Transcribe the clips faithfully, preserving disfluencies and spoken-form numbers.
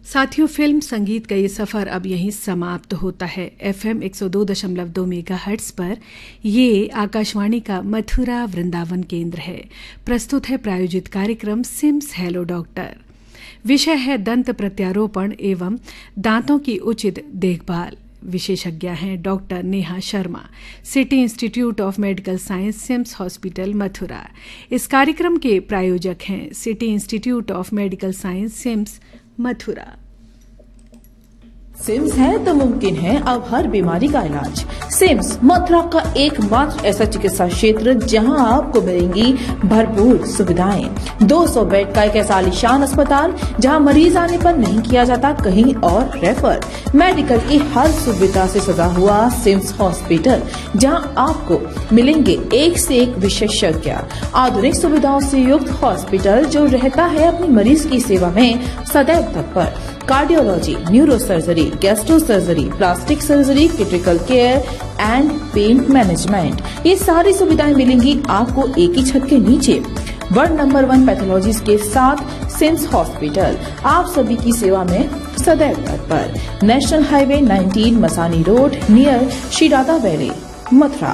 साथियों, फिल्म संगीत का ये सफ़र अब यहीं समाप्त होता है। एफएम एक सौ दो दशमलव दो मेगाहर्ट्ज़ पर ये आकाशवाणी का मथुरा वृंदावन केंद्र है। प्रस्तुत है प्रायोजित कार्यक्रम सिम्स हेलो डॉक्टर। विषय है दंत प्रत्यारोपण एवं दांतों की उचित देखभाल। विशेषज्ञ हैं doctor Neha Sharma, city institute of medical science, CIMS hospital, Mathura. इस कार्यक्रम के प्रायोजक हैं city institute of medical science, CIMS, Mathura. CIMS है तो मुमकिन है अब हर बीमारी का इलाज। सिम्स मथुरा का एकमात्र ऐसा चिकित्सा क्षेत्र जहां आपको मिलेंगी भरपूर सुविधाएं। दो सौ बेड का एक ऐसा आलीशान अस्पताल जहां मरीज आने पर नहीं किया जाता कहीं और रेफर। मेडिकल की हर सुविधा से सजा हुआ सिम्स हॉस्पिटल, जहां आपको मिलेंगे एक से एक विशेषज्ञ। आधुनिक सुविधाओं से युक्त हॉस्पिटल जो रहता है अपनी मरीज की सेवा में सदैव तत्पर। Cardiology, neuro surgery, gastro surgery, plastic surgery, critical care and pain management, ये सारी सुविधाएं मिलेंगी आपको एक ही छत के नीचे। वर्ल्ड नंबर वन पैथोलॉजीज के साथ सिम्स हॉस्पिटल आप सभी की सेवा में सदैव तत्पर। National highway nineteen, Masani road, near Shri Radha valley, Mathura.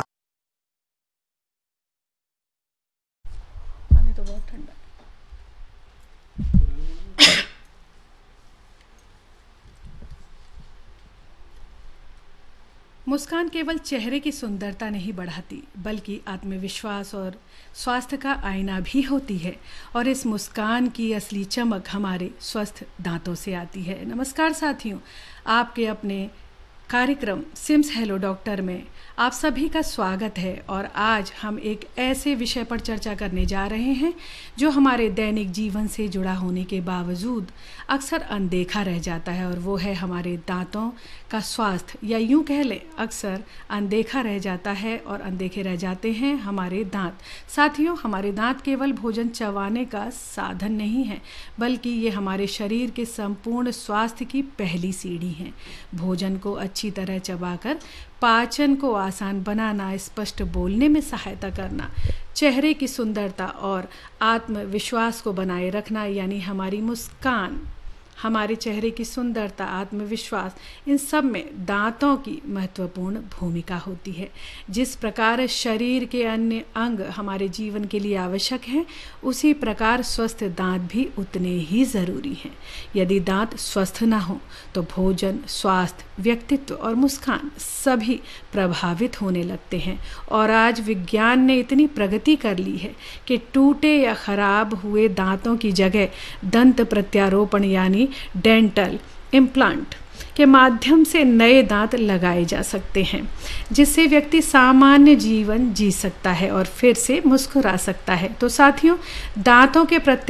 मुस्कान केवल चेहरे की सुंदरता नहीं बढ़ाती, बल्कि आत्मविश्वास और स्वास्थ्य का आईना भी होती है। और इस मुस्कान की असली चमक हमारे स्वस्थ दांतों से आती है। नमस्कार साथियों, आपके अपने कार्यक्रम सिम्स हेलो डॉक्टर में आप सभी का स्वागत है। और आज हम एक ऐसे विषय पर चर्चा करने जा रहे हैं जो हमारे दैनिक जीवन से जुड़ा होने के बावजूद अक्सर अनदेखा रह जाता है, और वो है हमारे दांतों का स्वास्थ्य, या यूं कह लें अक्सर अनदेखा रह जाता है और अनदेखे रह जाते हैं हमारे दांत। साथियों, हमारे दांत केवल भोजन चबाने का साधन नहीं है, बल्कि ये हमारे शरीर के संपूर्ण स्वास्थ्य की पहली सीढ़ी हैं। भोजन को अच्छी तरह चबाकर पाचन को आसान बनाना, स्पष्ट बोलने में सहायता करना, चेहरे की सुंदरता और आत्मविश्वास को बनाए रखना, यानी हमारी मुस्कान, हमारे चेहरे की सुंदरता, आत्मविश्वास, इन सब में दांतों की महत्वपूर्ण भूमिका होती है। जिस प्रकार शरीर के अन्य अंग हमारे जीवन के लिए आवश्यक हैं, उसी प्रकार स्वस्थ दांत भी उतने ही ज़रूरी हैं। यदि दांत स्वस्थ ना हो तो भोजन, स्वास्थ्य, व्यक्तित्व और मुस्कान सभी प्रभावित होने लगते हैं। और आज विज्ञान ने इतनी प्रगति कर ली है कि टूटे या खराब हुए दांतों की जगह दंत प्रत्यारोपण यानी डेंटल इम्प्लांट के माध्यम से नए दांत लगाए जा सकते हैं, जिससे व्यक्ति सामान्य जीवन जी सकता है और फिर से मुस्कुरा सकता है। तो साथियों, दांतों के प्रत्या